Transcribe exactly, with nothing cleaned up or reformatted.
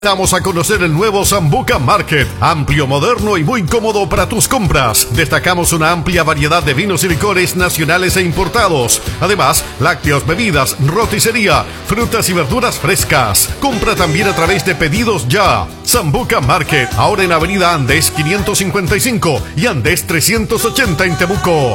Vamos a conocer el nuevo Sambuca Market, amplio, moderno y muy cómodo para tus compras. Destacamos una amplia variedad de vinos y licores nacionales e importados. Además, lácteos, bebidas, roticería, frutas y verduras frescas. Compra también a través de Pedidos Ya. Sambuca Market, ahora en Avenida Andes quinientos cincuenta y cinco y Andes trescientos ochenta en Temuco.